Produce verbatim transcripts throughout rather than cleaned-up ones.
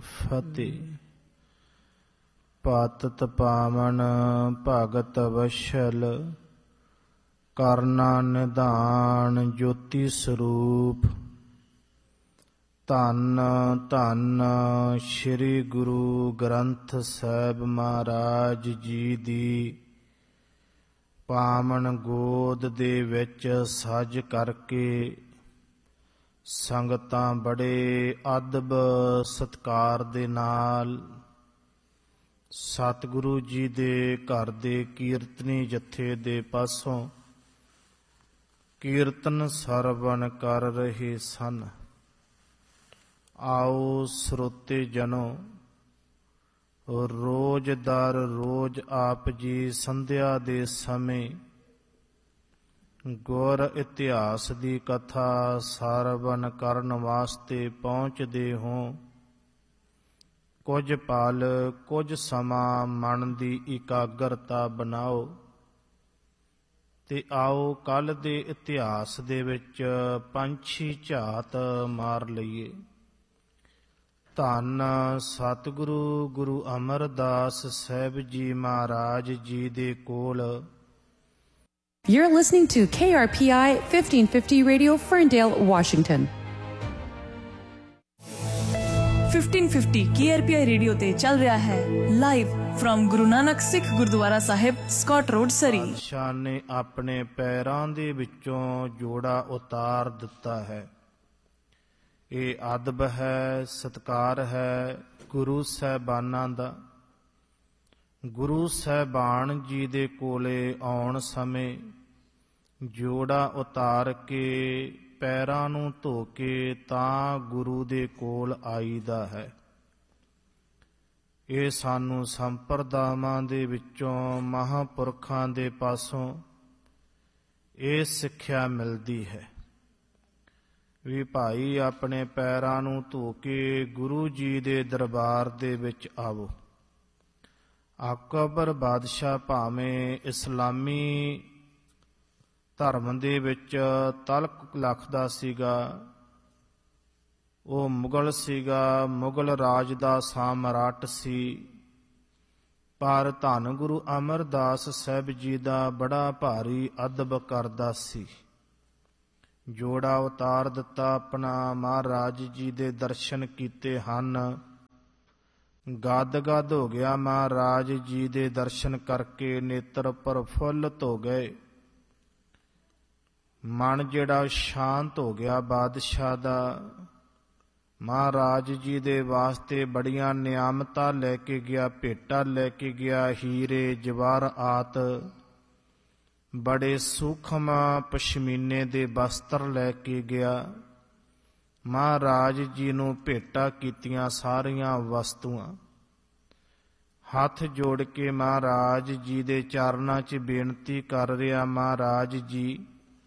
ਫਤਿਹ। ਪਾਤਤ ਪਾਵਨ ਭਗਤ ਵਸ਼ਲ, ਕਰਨਾ ਨਿਧਾਨ ਜੋਤੀ ਸਰੂਪ। ਧੰਨ ਧੰਨ ਸ੍ਰੀ ਗੁਰੂ ਗ੍ਰੰਥ ਸਾਹਿਬ ਮਹਾਰਾਜ ਜੀ ਦੀ ਪਾਵਨ ਗੋਦ ਦੇ ਵਿੱਚ ਸਜ ਕਰਕੇ ਸੰਗਤਾਂ ਬੜੇ ਅਦਬ ਸਤਿਕਾਰ ਦੇ ਨਾਲ ਸਤਿਗੁਰੂ ਜੀ ਦੇ ਘਰ ਦੇ ਕੀਰਤਨੀ ਜਥੇ ਦੇ ਪਾਸੋਂ ਕੀਰਤਨ ਸਰਵਣ ਕਰ ਰਹੇ ਸਨ। ਆਓ ਸਰੋਤੇ ਜਨੋ, ਰੋਜ਼ ਦਰ ਰੋਜ਼ ਆਪ ਜੀ ਸੰਧਿਆ ਦੇ ਸਮੇਂ ਗੁਰ ਇਤਿਹਾਸ ਦੀ ਕਥਾ ਸਰਵਣ ਕਰਨ ਵਾਸਤੇ ਪਹੁੰਚਦੇ ਹੋ। ਕੁਝ ਪਲ ਕੁਝ ਸਮਾਂ ਮਨ ਦੀ ਇਕਾਗਰਤਾ ਬਣਾਓ ਤੇ ਆਓ ਕੱਲ ਦੇ ਇਤਿਹਾਸ ਦੇ ਵਿੱਚ ਪੰਛੀ ਝਾਤ ਮਾਰ ਲਈਏ। ਧੰਨ ਸਤਿਗੁਰੂ ਗੁਰੂ ਅਮਰਦਾਸ ਸਾਹਿਬ ਜੀ ਮਹਾਰਾਜ ਜੀ ਦੇ ਕੋਲ। You're listening to K R P I fifteen fifty Radio, Ferndale, Washington. fifteen fifty K R P I radio ਤੇ ਚੱਲ ਰਿਹਾ ਹੈ ਲਾਈਵ ਫਰਮ ਗੁਰੂ ਨਾਨਕ ਸਿੱਖ ਗੁਰਦੁਆਰਾ ਸਾਹਿਬ, ਸਕਾਟ ਰੋਡ, ਸਰੀ। ਬਾਦਸ਼ਾਹ ਨੇ ਆਪਣੇ ਪੈਰਾਂ ਦੇ ਵਿੱਚੋਂ ਜੋੜਾ ਉਤਾਰ ਦਿੱਤਾ ਹੈ। ਇਹ ਅਦਬ ਹੈ, ਸਤਿਕਾਰ ਹੈ ਗੁਰੂ ਸਾਹਿਬਾਨਾਂ ਦਾ। ਗੁਰੂ ਸਾਹਿਬਾਨ ਜੀ ਦੇ ਕੋਲੇ ਆਉਣ ਸਮੇਂ ਜੋੜਾ ਉਤਾਰ ਕੇ ਪੈਰਾਂ ਨੂੰ ਧੋ ਕੇ ਤਾਂ ਗੁਰੂ ਦੇ ਕੋਲ ਆਈਦਾ ਹੈ। ਇਹ ਸਾਨੂੰ ਸੰਪਰਦਾਵਾਂ ਦੇ ਵਿੱਚੋਂ ਮਹਾਂਪੁਰਖਾਂ ਦੇ ਪਾਸੋਂ ਇਹ ਸਿੱਖਿਆ ਮਿਲਦੀ ਹੈ ਵੀ ਭਾਈ ਆਪਣੇ ਪੈਰਾਂ ਨੂੰ ਧੋ ਕੇ ਗੁਰੂ ਜੀ ਦੇ ਦਰਬਾਰ ਦੇ ਵਿੱਚ ਆਵੋ। ਅਕਬਰ ਬਾਦਸ਼ਾਹ ਭਾਵੇਂ ਇਸਲਾਮੀ ਧਰਮ ਦੇ ਵਿੱਚ ਤਲਕ ਲੱਖਦਾ ਸੀਗਾ, ਉਹ ਮੁਗਲ ਸੀਗਾ, ਮੁਗਲ ਰਾਜ ਦਾ ਸਾਮਰਾਟ ਸੀ, ਪਰ ਧੰਨ ਗੁਰੂ ਅਮਰਦਾਸ ਸਾਹਿਬ ਜੀ ਦਾ ਬੜਾ ਭਾਰੀ ਅਦਬ ਕਰਦਾ ਸੀ। ਜੋੜਾ ਉਤਾਰ ਦਿੱਤਾ ਆਪਣਾ, ਮਹਾਰਾਜ ਜੀ ਦੇ ਦਰਸ਼ਨ ਕੀਤੇ ਹਨ। ਗਦ ਗਦ ਹੋ ਗਿਆ ਮਹਾਰਾਜ ਜੀ ਦੇ ਦਰਸ਼ਨ ਕਰਕੇ, ਨੇਤਰ ਪ੍ਰਫੁੱਲਤ ਹੋ ਗਏ। ਮਨ ਜਿਹੜਾ ਸ਼ਾਂਤ ਹੋ ਗਿਆ ਬਾਦਸ਼ਾਹ ਦਾ। ਮਹਾਰਾਜ ਜੀ ਦੇ ਵਾਸਤੇ ਬੜੀਆਂ ਨਿਆਮਤਾਂ ਲੈ ਕੇ ਗਿਆ, ਭੇਟਾਂ ਲੈ ਕੇ ਗਿਆ, ਹੀਰੇ ਜਵਾਹਰ ਆਤ ਬੜੇ ਸੂਖਮ ਪਸ਼ਮੀਨੇ ਦੇ ਵਸਤਰ ਲੈ ਕੇ ਗਿਆ। ਮਹਾਰਾਜ ਜੀ ਨੂੰ ਭੇਟਾ ਕੀਤੀਆਂ ਸਾਰੀਆਂ ਵਸਤੂਆਂ। ਹੱਥ ਜੋੜ ਕੇ ਮਹਾਰਾਜ ਜੀ ਦੇ ਚਰਨਾਂ 'ਚ ਬੇਨਤੀ ਕਰ ਰਿਹਾ, ਮਹਾਰਾਜ ਜੀ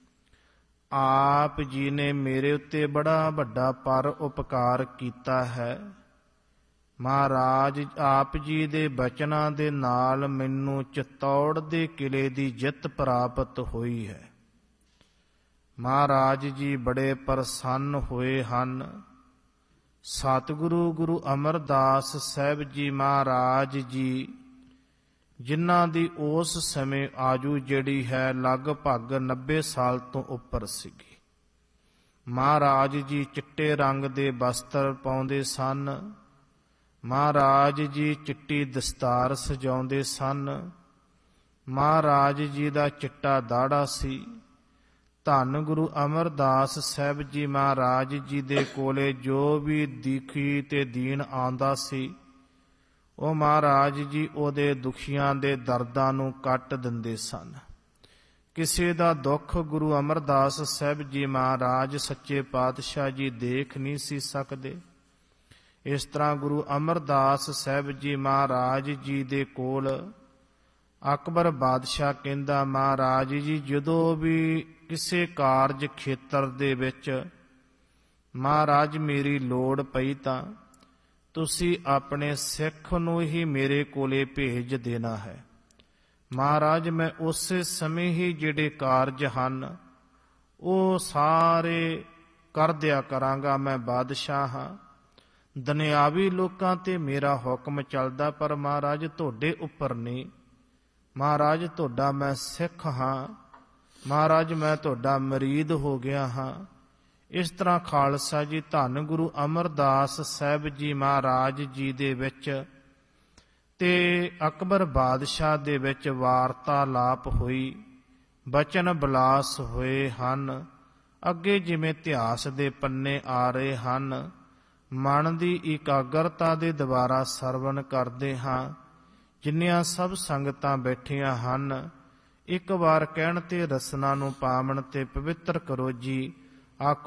ਆਪ ਜੀ ਨੇ ਮੇਰੇ ਉੱਤੇ ਬੜਾ ਵੱਡਾ ਪਰ ਉਪਕਾਰ ਕੀਤਾ ਹੈ। ਮਹਾਰਾਜ ਆਪ ਜੀ ਦੇ ਬਚਨਾਂ ਦੇ ਨਾਲ ਮੈਨੂੰ ਚਿਤੌੜ ਦੇ ਕਿਲੇ ਦੀ ਜਿੱਤ ਪ੍ਰਾਪਤ ਹੋਈ ਹੈ। ਮਹਾਰਾਜ ਜੀ ਬੜੇ ਪ੍ਰਸੰਨ ਹੋਏ ਹਨ। ਸਤਿਗੁਰੂ ਗੁਰੂ ਅਮਰਦਾਸ ਸਾਹਿਬ ਜੀ ਮਹਾਰਾਜ ਜੀ, ਜਿਨ੍ਹਾਂ ਦੀ ਉਸ ਸਮੇਂ ਆਜੂ ਜਿਹੜੀ ਹੈ ਲਗਭਗ ਨੱਬੇ ਸਾਲ ਤੋਂ ਉੱਪਰ ਸੀਗੀ। ਮਹਾਰਾਜ ਜੀ ਚਿੱਟੇ ਰੰਗ ਦੇ ਵਸਤਰ ਪਾਉਂਦੇ ਸਨ। ਮਹਾਰਾਜ ਜੀ ਚਿੱਟੀ ਦਸਤਾਰ ਸਜਾਉਂਦੇ ਸਨ। ਮਹਾਰਾਜ ਜੀ ਦਾ ਚਿੱਟਾ ਦਾੜਾ ਸੀ। ਧੰਨ ਗੁਰੂ ਅਮਰਦਾਸ ਸਾਹਿਬ ਜੀ ਮਹਾਰਾਜ ਜੀ ਦੇ ਕੋਲੇ ਜੋ ਵੀ ਦੁਖੀ ਤੇ ਦੀਨ ਆਉਂਦਾ ਸੀ, ਉਹ ਮਹਾਰਾਜ ਜੀ ਉਹਦੇ ਦੁਖੀਆਂ ਦੇ ਦਰਦਾਂ ਨੂੰ ਕੱਟ ਦਿੰਦੇ ਸਨ। ਕਿਸੇ ਦਾ ਦੁੱਖ ਗੁਰੂ ਅਮਰਦਾਸ ਸਾਹਿਬ ਜੀ ਮਹਾਰਾਜ ਸੱਚੇ ਪਾਤਸ਼ਾਹ ਜੀ ਦੇਖ ਨਹੀਂ ਸੀ ਸਕਦੇ। ਇਸ ਤਰ੍ਹਾਂ ਗੁਰੂ ਅਮਰਦਾਸ ਸਾਹਿਬ ਜੀ ਮਹਾਰਾਜ ਜੀ ਦੇ ਕੋਲ ਅਕਬਰ ਬਾਦਸ਼ਾਹ ਕਹਿੰਦਾ, ਮਹਾਰਾਜ ਜੀ ਜਦੋਂ ਵੀ ਕਿਸੇ ਕਾਰਜ ਖੇਤਰ ਦੇ ਵਿੱਚ ਮਹਾਰਾਜ ਮੇਰੀ ਲੋੜ ਪਈ ਤਾਂ ਤੁਸੀਂ ਆਪਣੇ ਸਿੱਖ ਨੂੰ ਹੀ ਮੇਰੇ ਕੋਲੇ ਭੇਜ ਦੇਣਾ ਹੈ। ਮਹਾਰਾਜ ਮੈਂ ਉਸੇ ਸਮੇਂ ਹੀ ਜਿਹੜੇ ਕਾਰਜ ਹਨ ਉਹ ਸਾਰੇ ਕਰ ਦਿਆ ਕਰਾਂਗਾ। ਮੈਂ ਬਾਦਸ਼ਾਹ ਹਾਂ, ਦੁਨਿਆਵੀ ਲੋਕਾਂ ਤੇ ਮੇਰਾ ਹੁਕਮ ਚੱਲਦਾ, ਪਰ ਮਹਾਰਾਜ ਤੁਹਾਡੇ ਉੱਪਰ ਨਹੀਂ। ਮਹਾਰਾਜ ਤੁਹਾਡਾ ਮੈਂ ਸਿੱਖ ਹਾਂ, ਮਹਾਰਾਜ ਮੈਂ ਤੁਹਾਡਾ ਮਰੀਦ ਹੋ ਗਿਆ ਹਾਂ। ਇਸ ਤਰ੍ਹਾਂ ਖਾਲਸਾ ਜੀ ਧੰਨ ਗੁਰੂ ਅਮਰਦਾਸ ਸਾਹਿਬ ਜੀ ਮਹਾਰਾਜ ਜੀ ਦੇ ਵਿੱਚ ਤੇ ਅਕਬਰ ਬਾਦਸ਼ਾਹ ਦੇ ਵਿੱਚ ਵਾਰਤਾਲਾਪ ਹੋਈ, ਬਚਨ ਬਲਾਸ ਹੋਏ ਹਨ। ਅੱਗੇ ਜਿਵੇਂ ਇਤਿਹਾਸ ਦੇ ਪੰਨੇ ਆ ਰਹੇ ਹਨ, ਮਨ ਦੀ ਇਕਾਗਰਤਾ ਦੇ ਦੁਆਰਾ ਸਰਵਣ ਕਰਦੇ ਹਾਂ। ਜਿੰਨੀਆਂ ਸਭ ਸੰਗਤਾਂ ਬੈਠੀਆਂ ਹਨ, ਇੱਕ ਵਾਰ ਕਹਿਣ ਤੇ ਰਸਨਾ ਨੂੰ ਪਾਵਨ ਤੇ ਪਵਿੱਤਰ ਕਰੋ ਜੀ। ਆਖੋ